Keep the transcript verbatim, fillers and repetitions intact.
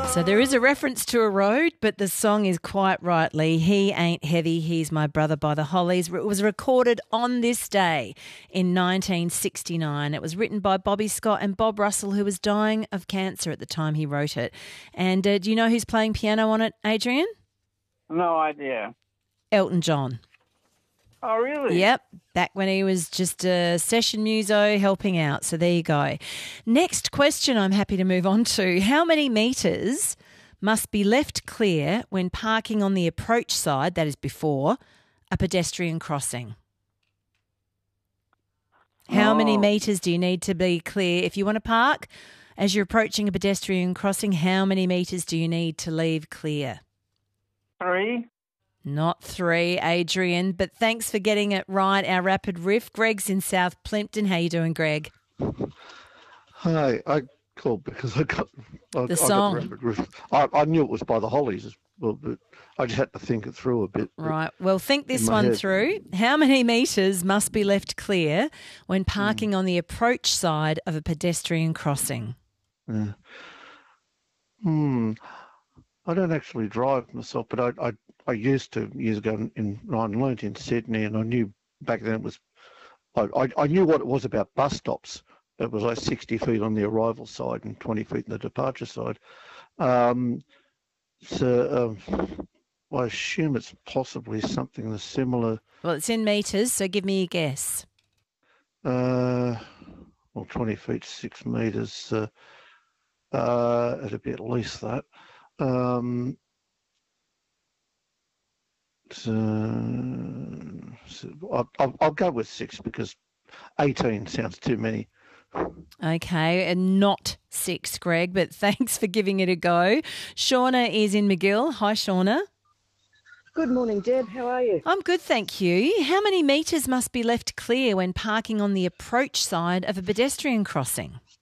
So there is a reference to a road, but the song is quite rightly He Ain't Heavy, He's My Brother by the Hollies. It was recorded on this day in nineteen sixty-nine. It was written by Bobby Scott and Bob Russell, who was dying of cancer at the time he wrote it. And uh, do you know who's playing piano on it, Adrian? No idea. Elton John. Oh, really? Yep, back when he was just a session muso helping out. So there you go. Next question I'm happy to move on to. How many metres must be left clear when parking on the approach side, that is before, a pedestrian crossing? How Oh. many metres do you need to be clear? If you want to park as you're approaching a pedestrian crossing, how many metres do you need to leave clear? Three? Not three, Adrian, but thanks for getting it right. Our rapid riff. Greg's in South Plympton. How you doing, Greg? Hi, I called because I got I, The I song. Got the record riff. I, I knew it was by the Hollies as well, but I just had to think it through a bit. Right. Well, think this in my one head. through. How many metres must be left clear when parking on the approach side of a pedestrian crossing? Yeah. Hmm. I don't actually drive myself, but I, I I used to years ago in, in I learnt in Sydney, and I knew back then it was I, I I knew what it was about bus stops. It was like sixty feet on the arrival side and twenty feet on the departure side. Um, so um, I assume it's possibly something similar. Well, it's in metres, so give me a guess. Uh, well, twenty feet, six metres. Uh, uh, it'd be at least that. Um, so, so I'll, I'll, I'll go with six because eighteen sounds too many. Okay, and not six, Greg, but thanks for giving it a go. Shauna is in McGill. Hi, Shauna. Good morning, Deb. How are you? I'm good, thank you. How many metres must be left clear when parking on the approach side of a pedestrian crossing?